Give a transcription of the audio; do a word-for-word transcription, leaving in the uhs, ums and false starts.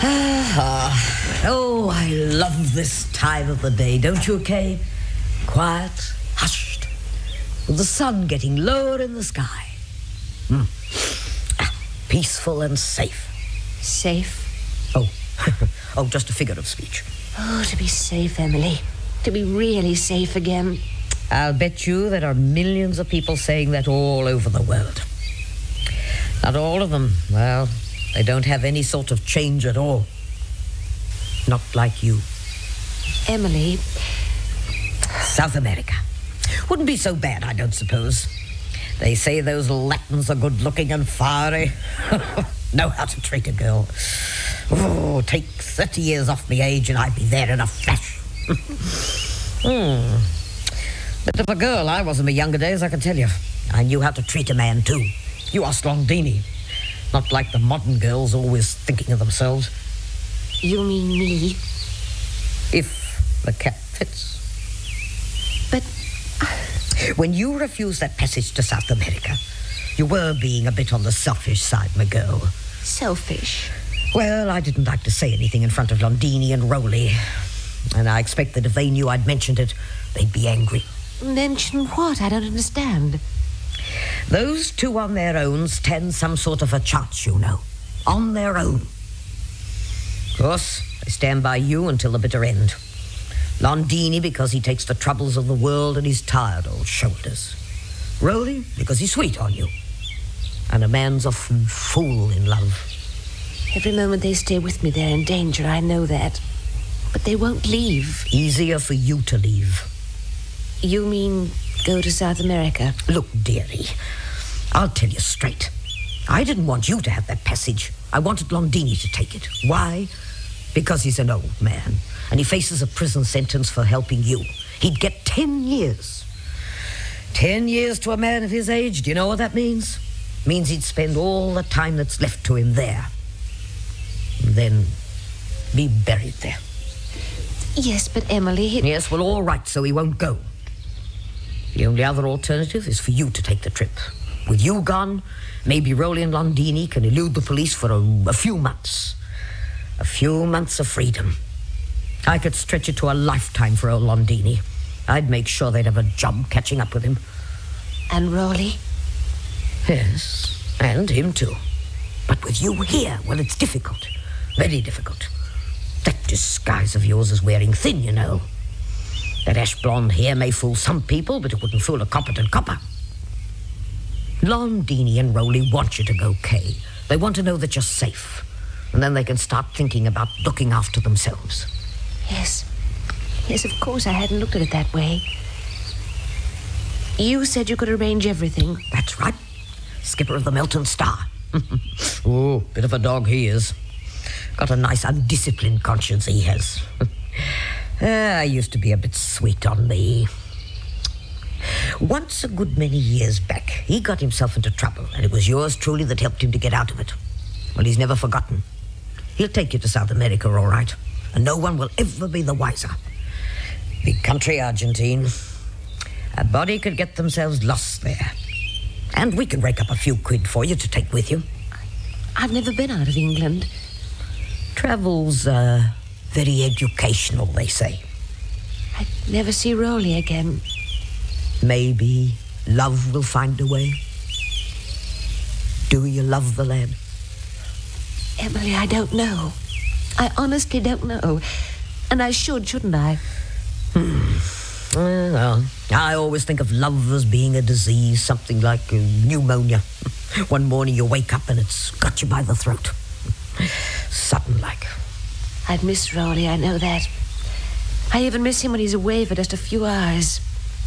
Ah, oh, I love this time of the day, don't you, Kay? Quiet, hushed, with the sun getting lower in the sky. Mm. Ah, peaceful and safe. Safe? Oh, oh, just a figure of speech. Oh, to be safe, Emily. To be really safe again. I'll bet you there are millions of people saying that all over the world. Not all of them, well, they don't have any sort of change at all. Not like you. Emily. South America. Wouldn't be so bad, I don't suppose. They say those Latins are good-looking and fiery. Know how to treat a girl. Oh, take thirty years off my age and I'd be there in a flash. hmm. Bit of a girl I was in my younger days, I can tell you. I knew how to treat a man, too. You ask Londini. Not like the modern girls always thinking of themselves. You mean me? If the cap fits. But... When you refused that passage to South America, you were being a bit on the selfish side, my girl. Selfish? Well, I didn't like to say anything in front of Londini and Rowley. And I expect that if they knew I'd mentioned it, they'd be angry. Mention what? I don't understand. Those two on their own stand some sort of a chance, you know. On their own. Of course, they stand by you until the bitter end. Londini because he takes the troubles of the world and his tired old shoulders. Rowley because he's sweet on you. And a man's often fool in love. Every moment they stay with me, they're in danger, I know that. But they won't leave. Easier for you to leave. You mean go to South America? Look, dearie, I'll tell you straight. I didn't want you to have that passage. I wanted Londini to take it. Why? Because he's an old man, and he faces a prison sentence for helping you. He'd get ten years. Ten years to a man of his age, do you know what that means? It means he'd spend all the time that's left to him there. And then be buried there. Yes, but Emily... He... Yes, well, all right, so he won't go. The only other alternative is for you to take the trip. With you gone, maybe Rowley and Londini can elude the police for a, a few months. A few months of freedom. I could stretch it to a lifetime for old Londini. I'd make sure they'd have a job catching up with him. And Rowley? Yes, and him too. But with you here, well, it's difficult. Very difficult. That disguise of yours is wearing thin, you know. That ash blonde hair may fool some people, but it wouldn't fool a competent copper. Londini and Rowley want you to go, Kay. They want to know that you're safe. And then they can start thinking about looking after themselves. Yes. Yes, of course, I hadn't looked at it that way. You said you could arrange everything. That's right. Skipper of the Melton Star. Oh, bit of a dog he is. Got a nice undisciplined conscience he has. uh, I used to be a bit sweet on me. Once a good many years back, he got himself into trouble, and it was yours truly that helped him to get out of it. Well, he's never forgotten. He'll take you to South America, all right, and no one will ever be the wiser. Big country, Argentine. A body could get themselves lost there. And we can rake up a few quid for you to take with you. I've never been out of England. Travel's uh, very educational, they say. I'd never see Rowley again. Maybe love will find a way. Do you love the lad? Emily, I don't know. I honestly don't know. And I should, shouldn't I? Hmm. Well, I always think of love as being a disease, something like uh, pneumonia. One morning you wake up and it's got you by the throat. Sudden like. I'd miss Rowley, I know that. I even miss him when he's away for just a few hours.